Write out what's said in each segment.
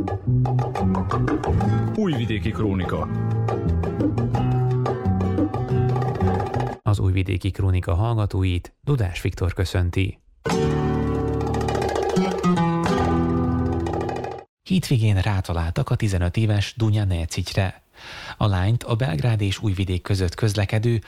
Újvidéki Krónika. Az Újvidéki Krónika hallgatóit Dudás Viktor köszönti. Hétvégén rátaláltak a 15 éves Dunja Necicsre. A lányt a Belgrád és Újvidék között közlekedő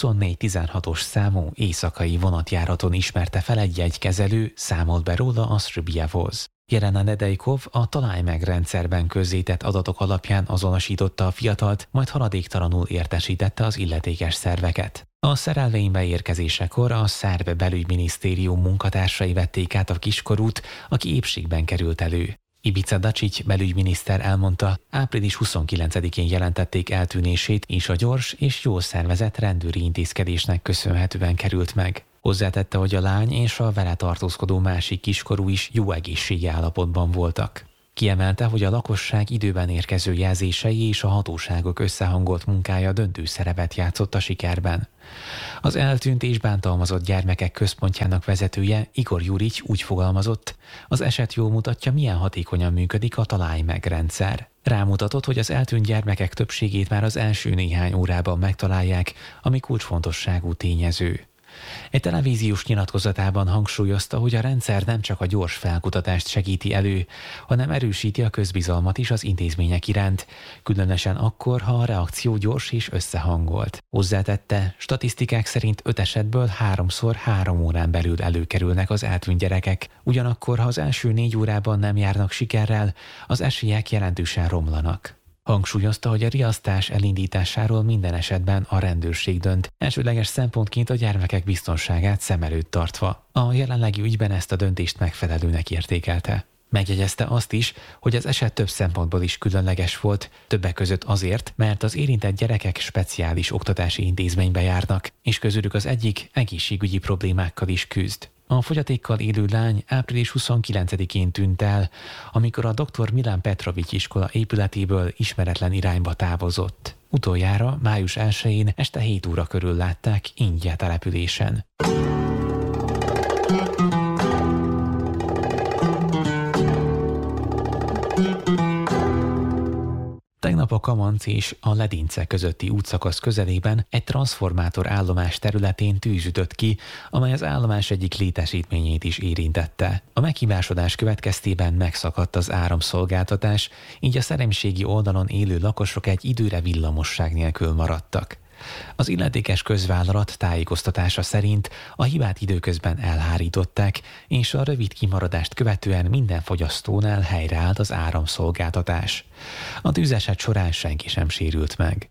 2416-os számú éjszakai vonatjáraton ismerte fel egy jegykezelő, számolt be róla a Srbijavoz. Jelena Nedejkov a Találj meg rendszerben közzétett adatok alapján azonosította a fiatalt, majd haladéktalanul értesítette az illetékes szerveket. A szerelvény beérkezésekor a szerb belügyminisztérium munkatársai vették át a kiskorút, aki épségben került elő. Ivica Dačić belügyminiszter elmondta, április 29-én jelentették eltűnését, és a gyors és jól szervezett rendőri intézkedésnek köszönhetően került meg. Hozzátette, hogy a lány és a vele tartózkodó másik kiskorú is jó egészségi állapotban voltak. Kiemelte, hogy a lakosság időben érkező jelzései és a hatóságok összehangolt munkája döntő szerepet játszott a sikerben. Az eltűnt és bántalmazott gyermekek központjának vezetője, Igor Jurić úgy fogalmazott, az eset jól mutatja, milyen hatékonyan működik a Találj meg rendszer. Rámutatott, hogy az eltűnt gyermekek többségét már az első néhány órában megtalálják, ami kulcsfontosságú tényező. Egy televíziós nyilatkozatában hangsúlyozta, hogy a rendszer nem csak a gyors felkutatást segíti elő, hanem erősíti a közbizalmat is az intézmények iránt, különösen akkor, ha a reakció gyors és összehangolt. Hozzátette, statisztikák szerint 5 esetből 3-szor 3 órán belül előkerülnek az eltűnt gyerekek, ugyanakkor, ha az első 4 órában nem járnak sikerrel, az esélyek jelentősen romlanak. Hangsúlyozta, hogy a riasztás elindításáról minden esetben a rendőrség dönt, elsődleges szempontként a gyermekek biztonságát szem előtt tartva. A jelenlegi ügyben ezt a döntést megfelelőnek értékelte. Megjegyezte azt is, hogy az eset több szempontból is különleges volt, többek között azért, mert az érintett gyerekek speciális oktatási intézménybe járnak, és közülük az egyik egészségügyi problémákkal is küzd. A fogyatékkal élő lány április 29-én tűnt el, amikor a dr. Milan Petrović iskola épületéből ismeretlen irányba távozott. Utoljára május 1-én este 7 óra körül látták Ingye településen. Tegnap a Kamanc és a Ledince közötti útszakasz közelében egy transzformátor állomás területén tűz ütött ki, amely az állomás egyik létesítményét is érintette. A meghibásodás következtében megszakadt az áramszolgáltatás, így a Szeremségi oldalon élő lakosok egy időre villamosság nélkül maradtak. Az illetékes közvállalat tájékoztatása szerint a hibát időközben elhárították, és a rövid kimaradást követően minden fogyasztónál helyreállt az áramszolgáltatás. A tűzeset során senki sem sérült meg.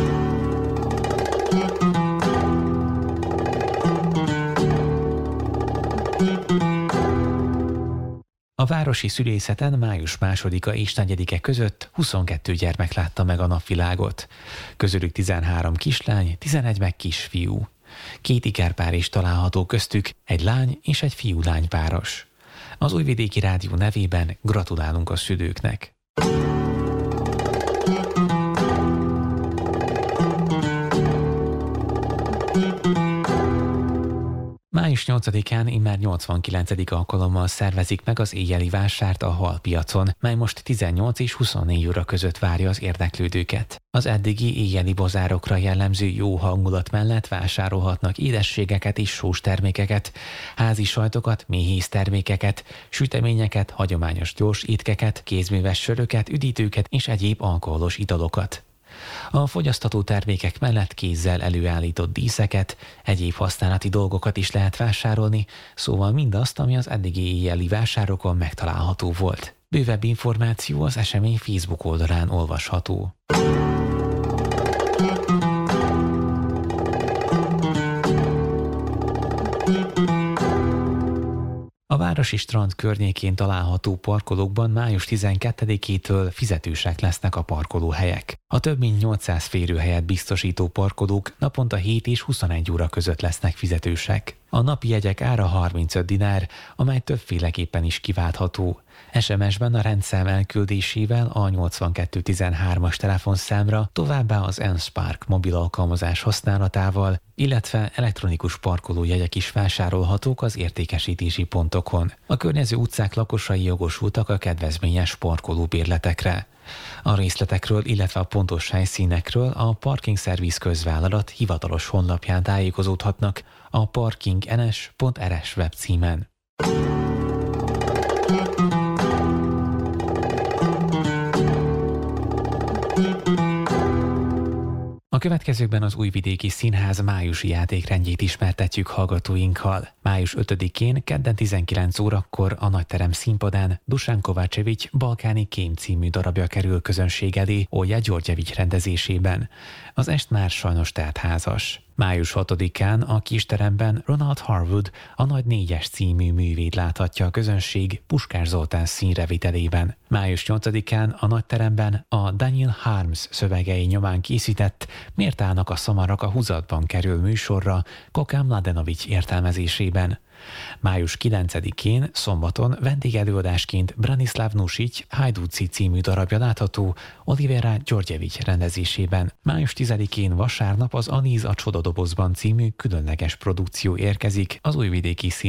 A városi szülészeten május 2-a és 4-e között 22 gyermek látta meg a napvilágot. Közülük 13 kislány, 11 meg kisfiú. 2 ikerpár is található köztük, egy lány és egy fiú-lány páros. Az Újvidéki Rádió nevében gratulálunk a szülőknek. Május 8-án immár 89. alkalommal szervezik meg az éjjeli vásárt a halpiacon, mely most 18 és 24 óra között várja az érdeklődőket. Az eddigi éjjeli bazárokra jellemző jó hangulat mellett vásárolhatnak édességeket és sós termékeket, házi sajtokat, méhész termékeket, süteményeket, hagyományos gyors étkeket, kézműves söröket, üdítőket és egyéb alkoholos italokat. A fogyasztató termékek mellett kézzel előállított díszeket, egyéb használati dolgokat is lehet vásárolni, szóval mindazt, ami az eddigi éjjeli vásárokon megtalálható volt. Bővebb információ az esemény Facebook oldalán olvasható. A városi strand környékén található parkolókban május 12-től fizetősek lesznek a parkolóhelyek. A több mint 800 férőhelyet biztosító parkolók naponta 7 és 21 óra között lesznek fizetősek. A napi jegyek ára 35 dinár, amely többféleképpen is kiváltható. SMS-ben a rendszám elküldésével a 8213-as telefonszámra, továbbá az N-Spark mobil alkalmazás használatával, illetve elektronikus parkolójegyek is vásárolhatók az értékesítési pontokon. A környező utcák lakosai jogosultak a kedvezményes parkolóbérletekre. A részletekről, illetve a pontos helyszínekről a Parking Service közvállalat hivatalos honlapján tájékozódhatnak a parkingns.rs webcímen. A következőkben az Újvidéki Színház májusi játékrendjét ismertetjük hallgatóinkkal. Május 5-én, kedden 19 órakor a Nagyterem színpadán Dusan Kovácsevics Balkáni kém című darabja kerül közönség elé Olja Györgyevics rendezésében. Az est már sajnos teltházas. Május 6-án a Kisteremben Ronald Harwood a Nagy Négyes című művét láthatja a közönség Puskás Zoltán színrevitelében. Május 8-án a Nagyteremben a Daniel Harms szövegei nyomán készített Miért állnak a szamarak a húzatban kerül műsorra Kokám Mladenovics értelmezésében. Május 9-én szombaton vendégelőadásként Branislav Nusic Hajdúci című darabja látható Olivera Györgyevics rendezésében. Május 10-én vasárnap az Aníz a Csodadobozban című különleges produkció érkezik az Újvidéki